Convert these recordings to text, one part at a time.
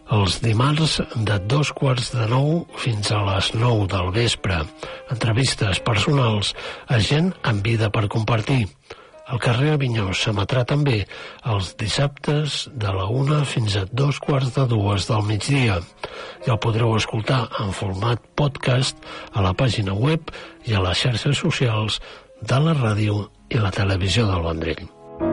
Els dimarts de 8:45 fins a les 9 del vespre. Entrevistes personals a gent amb vida per compartir. El carrer Avinyó s'emetrà també els dissabtes de la 1 fins a 2:45 del migdia. I el podreu escoltar en format podcast a la pàgina web i a les xarxes socials de la ràdio i la televisió del Vendrell.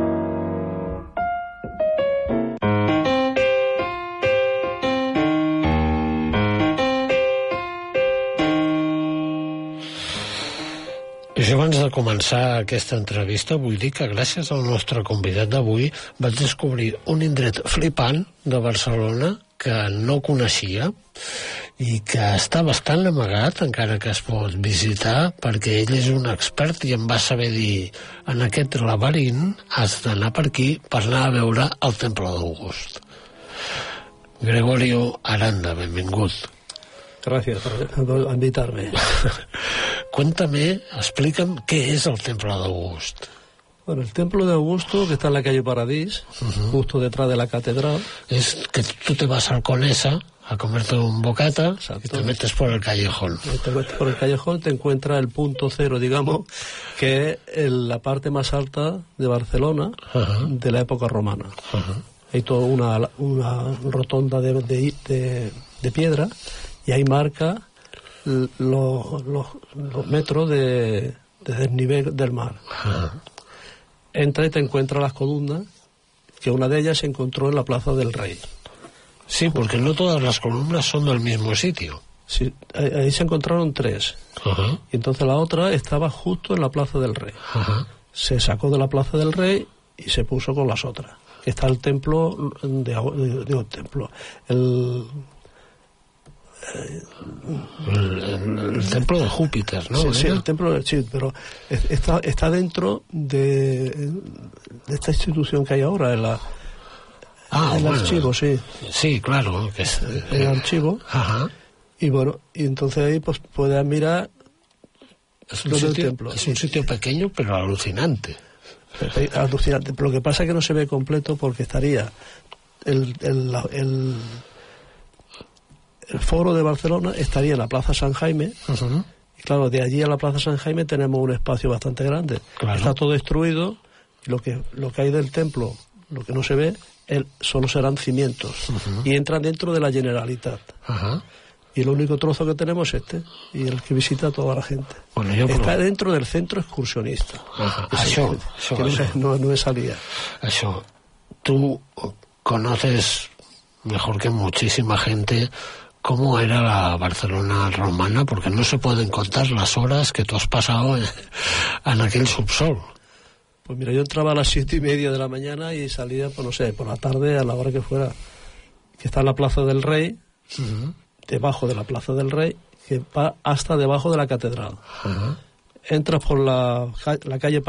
Jo abans de començar aquesta entrevista vull dir que gràcies al nostre convidat d'avui vaig descobrir un indret flipant de Barcelona que no coneixia i que està bastant amagat, encara que es pot visitar, perquè ell és un expert i em va saber dir: en aquest laberint has d'anar per aquí per anar a veure el Temple d'August. Gregorio Aranda, benvingut. Gracias por invitarme. Cuéntame, explícame qué es el Templo de August. Bueno, el Templo de Augusto, que está en la calle Paradís, justo detrás de la catedral. Es que tú te vas al Conesa a comerte un bocata. Exacto. Y te metes por el callejón. Te metes por el callejón, te encuentras el punto cero, digamos, que es la parte más alta de Barcelona de la época romana. Hay toda una rotonda de piedra y ahí marca los metros de desnivel del mar. Entra y te encuentras las columnas, que una de ellas se encontró en la Plaza del Rey. Sí, porque no todas las columnas son del mismo sitio. Sí, ahí se encontraron 3. Y entonces la otra estaba justo en la Plaza del Rey. Se sacó de la Plaza del Rey y se puso con las otras. Está el templo, el templo de Júpiter, ¿no? Sí, el templo, sí, pero está dentro de esta institución que hay ahora, el archivo, sí. Sí, claro. Que es, el archivo. Y bueno, y entonces ahí pues puedes mirar el templo. Es un sitio pequeño, pero alucinante. Alucinante. Lo que pasa es que no se ve completo porque estaría el foro de Barcelona estaría en la Plaza San Jaime. Y claro, de allí a la Plaza San Jaime tenemos un espacio bastante grande. Claro. Está todo destruido. Y lo que hay del templo, lo que no se ve, solo serán cimientos. Y entran dentro de la Generalitat. Y el único trozo que tenemos es este, y el que visita toda la gente. Bueno, está dentro del centro excursionista. No es salida. Eso. Tú conoces mejor que muchísima gente cómo era la Barcelona romana, porque no se pueden contar las horas que tú has pasado en aquel subsol. Pues mira, yo entraba a las 7:30 de la mañana y salía, pues no sé, por la tarde, a la hora que fuera, que está en la Plaza del Rey, debajo de la Plaza del Rey, que va hasta debajo de la catedral. Entras por la calle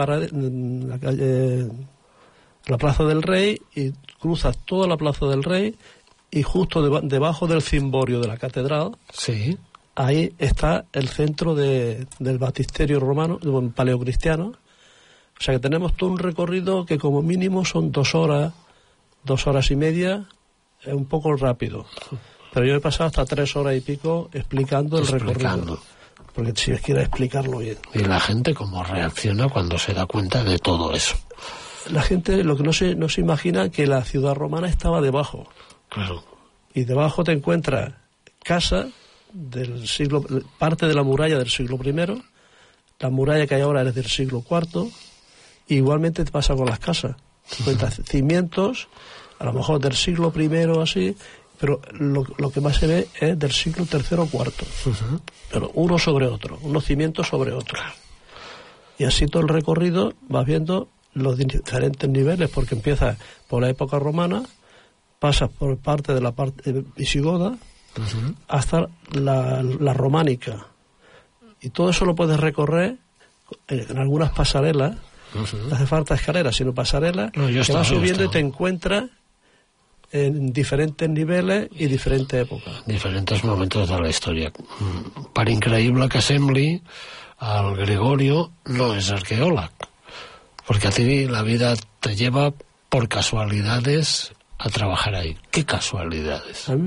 la Plaza del Rey y cruzas toda la Plaza del Rey y justo debajo del cimborio de la catedral, ahí está el centro del baptisterio romano, paleocristiano. O sea que tenemos todo un recorrido que como mínimo son 2 horas, 2 horas y media, es un poco rápido. Pero yo he pasado hasta 3 horas y pico explicando el recorrido. Porque si quiero explicarlo bien. ¿Y la gente cómo reacciona cuando se da cuenta de todo eso? La gente lo que no se imagina que la ciudad romana estaba debajo. Claro. Y debajo te encuentras casa del siglo, parte de la muralla del siglo I, la muralla que hay ahora es del siglo IV, igualmente te pasa con las casas. Encuentras cimientos, a lo mejor del siglo I o así, pero lo que más se ve es del siglo III o IV. Pero uno sobre otro, unos cimientos sobre otros. Y así todo el recorrido vas viendo los diferentes niveles, porque empiezas por la época romana, pasas por parte de la parte visigoda hasta la románica. Y todo eso lo puedes recorrer en algunas pasarelas. No hace falta escaleras, sino pasarelas, que vas subiendo y te encuentras en diferentes niveles i diferents èpoques. Diferents momentos de la història. Per increïble que sembli, el Gregorio no es arqueólogo, porque a ti la vida te lleva por casualidades a trabajar ahí. ¿Qué casualidades?